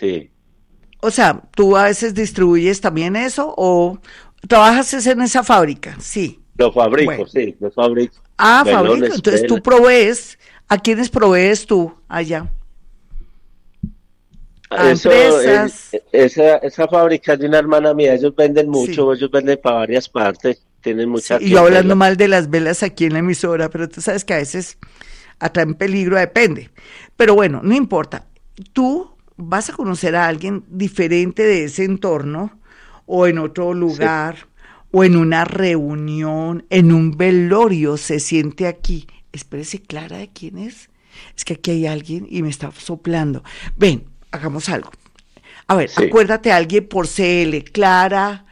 sí. O sea, ¿tú a veces distribuyes también eso o trabajas es en esa fábrica? Sí. Lo fabrico, Bueno. sí, lo fabrico. Ah, fabrica. Velones, Entonces tú velas. provees. ¿A quiénes provees tú allá? A Eso, empresas. esa fábrica es de una hermana mía, ellos venden Sí. mucho, ellos venden para varias partes, tienen Sí. mucha Y yo hablando clientela. mal de las velas aquí en la emisora, pero tú sabes que a veces atraen peligro, depende. Pero bueno, no importa. Tú vas a conocer a alguien diferente de ese entorno o en otro Sí. lugar o en una reunión, en un velorio, se siente aquí. Espérese, Clara, ¿de quién es? Es que aquí hay alguien y me está soplando. Ven, hagamos algo. A ver, Sí. acuérdate a alguien por CL, Clara,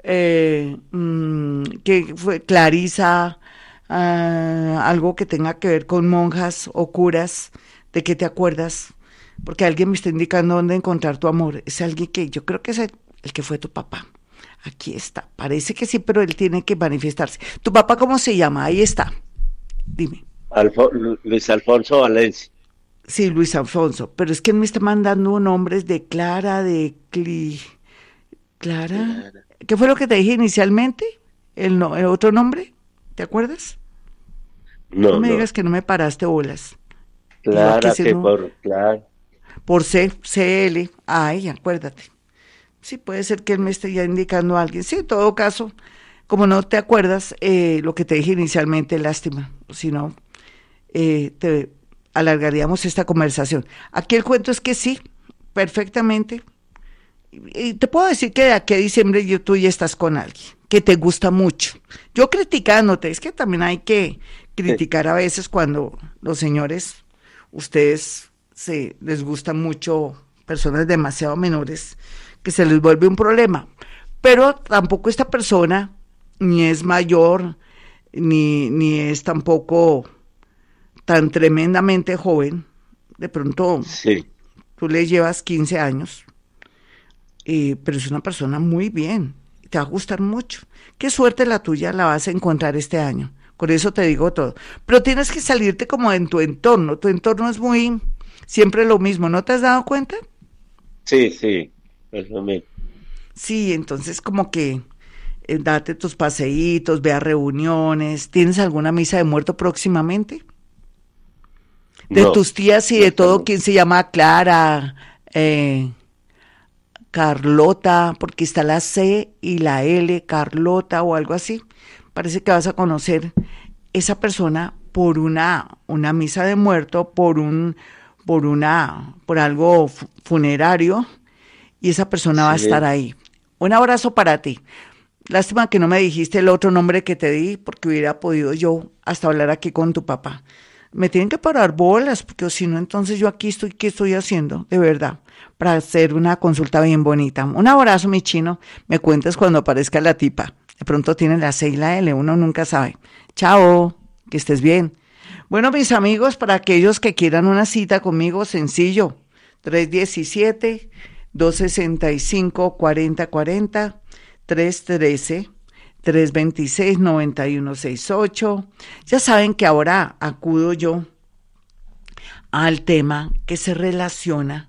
que fue Clarisa, algo que tenga que ver con monjas o curas, ¿de qué te acuerdas? Porque alguien me está indicando dónde encontrar tu amor. Es alguien que yo creo que es el que fue tu papá. Aquí está. Parece que sí, pero él tiene que manifestarse. ¿Tu papá cómo se llama? Ahí está. Dime. Luis Alfonso Valencia. Sí, Luis Alfonso. Pero es que él me está mandando nombres de Clara, Clara. Clara. ¿Qué fue lo que te dije inicialmente? El otro nombre. ¿Te acuerdas? No No, me no. digas que no me paraste bolas. Y yo aquí Clara, que haciendo claro. por CL. Ay, acuérdate. Sí, puede ser que él me esté ya indicando a alguien. Sí, en todo caso, como no te acuerdas lo que te dije inicialmente, lástima. Si no, te alargaríamos esta conversación. Aquí el cuento es que sí, perfectamente. Y te puedo decir que de aquí a diciembre tú ya estás con alguien que te gusta mucho. Yo criticándote, es que también hay que criticar a veces cuando los señores, ustedes les gustan mucho personas demasiado menores, que se les vuelve un problema. Pero tampoco esta persona ni es mayor, ni es tampoco tan tremendamente joven. De pronto Sí. tú le llevas 15 años, pero es una persona muy bien, te va a gustar mucho. Qué suerte la tuya la vas a encontrar este año. Con eso te digo todo. Pero tienes que salirte como en tu entorno. Tu entorno es muy, siempre lo mismo. ¿No te has dado cuenta? Sí, sí. Eso mismo. Sí, entonces como que date tus paseitos, ve a reuniones. ¿Tienes alguna misa de muerto próximamente? De No, tus tías y no de todo, estamos. ¿quién se llama Clara? Carlota, porque está la C y la L, Carlota o algo así. Parece que vas a conocer esa persona por una misa de muerto, por algo funerario, y esa persona va a estar Sí. ahí. Un abrazo para ti. Lástima que no me dijiste el otro nombre que te di, porque hubiera podido yo hasta hablar aquí con tu papá. Me tienen que parar bolas, porque si no, entonces yo aquí estoy, ¿qué estoy haciendo? De verdad, para hacer una consulta bien bonita. Un abrazo, mi chino. Me cuentas cuando aparezca la tipa. De pronto tiene la C y la L, uno nunca sabe. Chao, que estés bien. Bueno, mis amigos, para aquellos que quieran una cita conmigo, sencillo. 317-265-4040, 313-326-9168. Ya saben que ahora acudo yo al tema que se relaciona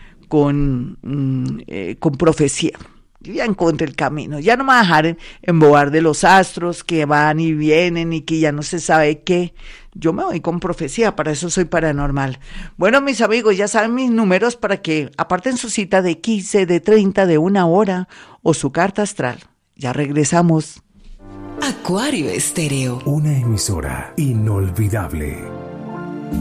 con profecía. Yo ya encontré el camino, ya no me voy a dejar embobar de los astros que van y vienen y que ya no se sabe qué. Yo me voy con profecía, para eso soy paranormal. Bueno, mis amigos, ya saben mis números para que aparten su cita de 15, de 30, de 1 hora o su carta astral. Ya regresamos. Acuario Estéreo. Una emisora inolvidable.